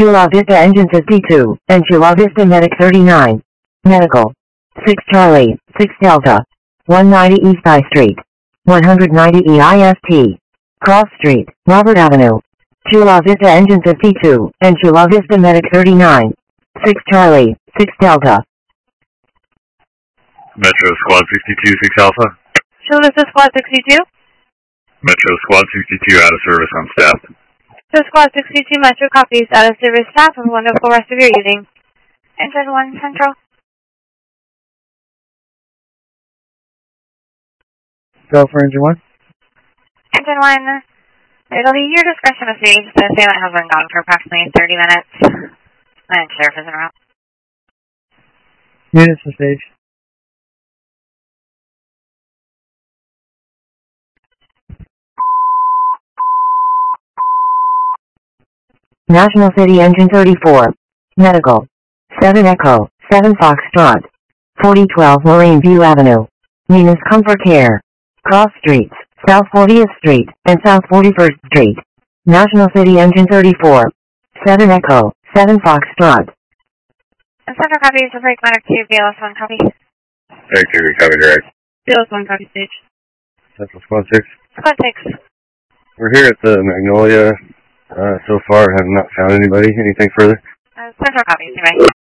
Chula Vista Engine 52, and Chula Vista Medic 39. Medical. 6 Charlie, 6 Delta. 190 East I Street. 190 EIST. Cross Street, Robert Avenue. Chula Vista Engine 52, and Chula Vista Medic 39. 6 Charlie, 6 Delta. Metro Squad 62, 6 Alpha. Chula Vista Squad 62. Metro Squad 62 out of service on staff. So Squad 62 Metro copies out of service staff and wonderful rest of your evening. Engine 1 Central. Go for Engine 1. Engine 1, it'll be your discretion to stage. The assailant has been gone for approximately 30 minutes. And Sheriff is en route. Units to stage. National City Engine 34. Medical. 7 Echo, 7 Foxtrot. 4012 Marine View Avenue. Venus Comfort Care. Cross Streets, South 40th Street, and South 41st Street. National City Engine 34. 7 Echo, 7 Foxtrot. And Central copies of Break Medic 2, BLS 1 copy. Break 2, we copy direct. BLS 1 copy stage. Central Squad 6. Squad 6. We're here at the Magnolia. So far, have not found anybody. Anything further? Central copies, anyway.